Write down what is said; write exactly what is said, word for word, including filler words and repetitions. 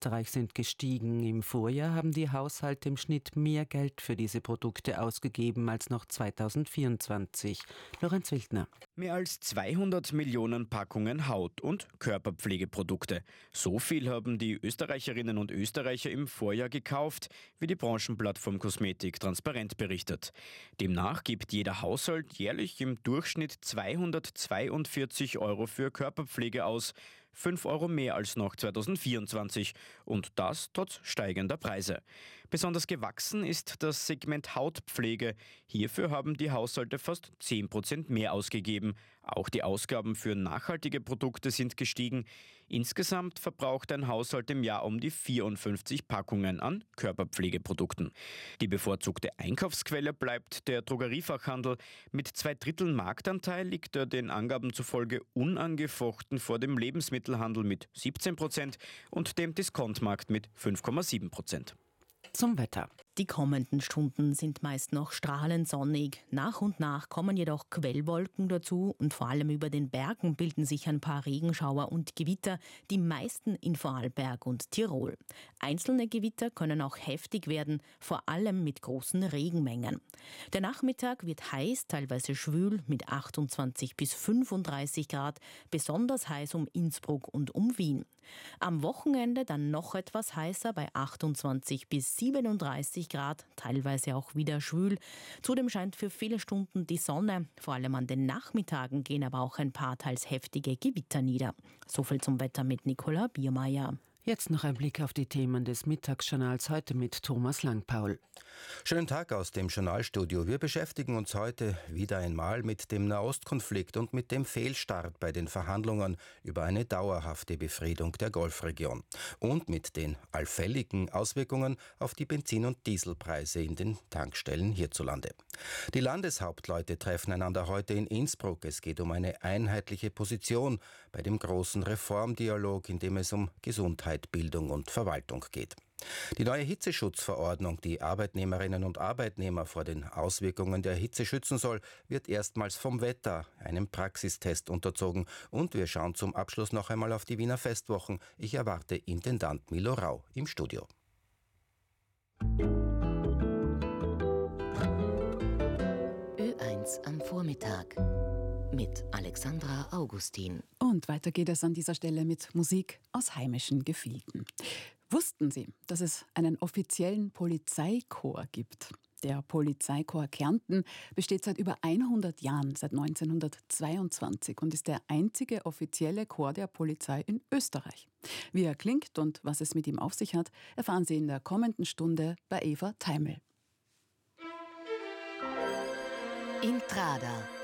Österreich sind gestiegen. Im Vorjahr haben die Haushalte im Schnitt mehr Geld für diese Produkte ausgegeben als noch zweitausendvierundzwanzig. Lorenz Wildner. Mehr als zweihundert Millionen Packungen Haut- und Körperpflegeprodukte. So viel haben die Österreicherinnen und Österreicher im Vorjahr gekauft, wie die Branchenplattform Kosmetik transparent berichtet. Demnach gibt jeder Haushalt jährlich im Durchschnitt zweihundertzweiundvierzig Euro für Körperpflege aus, fünf Euro mehr als noch zweitausendvierundzwanzig und das trotz steigender Preise. Besonders gewachsen ist das Segment Hautpflege. Hierfür haben die Haushalte fast zehn Prozent mehr ausgegeben. Auch die Ausgaben für nachhaltige Produkte sind gestiegen. Insgesamt verbraucht ein Haushalt im Jahr um die vierundfünfzig Packungen an Körperpflegeprodukten. Die bevorzugte Einkaufsquelle bleibt der Drogeriefachhandel. Mit zwei Dritteln Marktanteil liegt er den Angaben zufolge unangefochten vor dem Lebensmittelhandel mit siebzehn Prozent und dem Diskontmarkt mit fünf Komma sieben Prozent. Zum Wetter. Die kommenden Stunden sind meist noch strahlend sonnig. Nach und nach kommen jedoch Quellwolken dazu und vor allem über den Bergen bilden sich ein paar Regenschauer und Gewitter, die meisten in Vorarlberg und Tirol. Einzelne Gewitter können auch heftig werden, vor allem mit großen Regenmengen. Der Nachmittag wird heiß, teilweise schwül mit achtundzwanzig bis fünfunddreißig Grad, besonders heiß um Innsbruck und um Wien. Am Wochenende dann noch etwas heißer bei achtundzwanzig bis siebenunddreißig Grad, teilweise auch wieder schwül. Zudem scheint für viele Stunden die Sonne. Vor allem an den Nachmittagen gehen aber auch ein paar teils heftige Gewitter nieder. So viel zum Wetter mit Nicola Biermeier. Jetzt noch ein Blick auf die Themen des Mittagsjournals, heute mit Thomas Langpaul. Schönen Tag aus dem Journalstudio. Wir beschäftigen uns heute wieder einmal mit dem Nahostkonflikt und mit dem Fehlstart bei den Verhandlungen über eine dauerhafte Befriedung der Golfregion und mit den allfälligen Auswirkungen auf die Benzin- und Dieselpreise in den Tankstellen hierzulande. Die Landeshauptleute treffen einander heute in Innsbruck. Es geht um eine einheitliche Position bei dem großen Reformdialog, in dem es um Gesundheit, Bildung und Verwaltung geht. Die neue Hitzeschutzverordnung, die Arbeitnehmerinnen und Arbeitnehmer vor den Auswirkungen der Hitze schützen soll, wird erstmals vom Wetter einem Praxistest unterzogen. Und wir schauen zum Abschluss noch einmal auf die Wiener Festwochen. Ich erwarte Intendant Milo Rau im Studio. Ö eins am Vormittag mit Alexandra Augustin. Und weiter geht es an dieser Stelle mit Musik aus heimischen Gefilden. Wussten Sie, dass es einen offiziellen Polizeikorps gibt? Der Polizeikorps Kärnten besteht seit über hundert Jahren, seit neunzehnhundertzweiundzwanzig und ist der einzige offizielle Korps der Polizei in Österreich. Wie er klingt und was es mit ihm auf sich hat, erfahren Sie in der kommenden Stunde bei Eva Teimel. Intrada.